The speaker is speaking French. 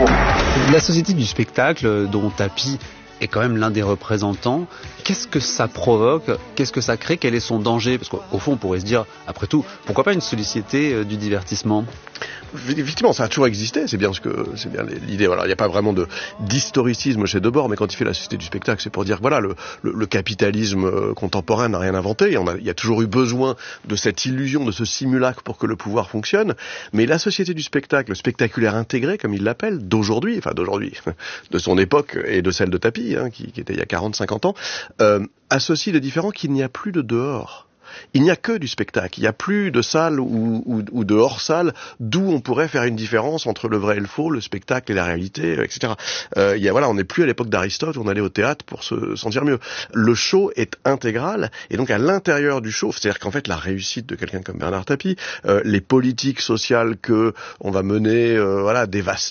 cours. La société du spectacle, dont Tapi est quand même l'un des représentants, qu'est-ce que ça provoque? Qu'est-ce que ça crée? Quel est son danger? Parce qu'au fond, on pourrait se dire, après tout, pourquoi pas une société du divertissement? Effectivement, ça a toujours existé, c'est bien l'idée. Voilà, il n'y a pas vraiment d'historicisme chez Debord, mais quand il fait la société du spectacle, c'est pour dire que voilà, le capitalisme contemporain n'a rien inventé. Il y a toujours eu besoin de cette illusion, de ce simulacre pour que le pouvoir fonctionne. Mais la société du spectacle, le spectaculaire intégré, comme il l'appelle, d'aujourd'hui, de son époque et de celle de Tapi, qui était il y a 40-50 ans, associe le différent qu'il n'y a plus de dehors. Il n'y a que du spectacle, il n'y a plus de salle ou de hors-salle d'où on pourrait faire une différence entre le vrai et le faux, le spectacle et la réalité, etc. On n'est plus à l'époque d'Aristote où on allait au théâtre pour se sentir mieux. Le show est intégral et donc à l'intérieur du show, c'est-à-dire qu'en fait la réussite de quelqu'un comme Bernard Tapie, les politiques sociales que on va mener,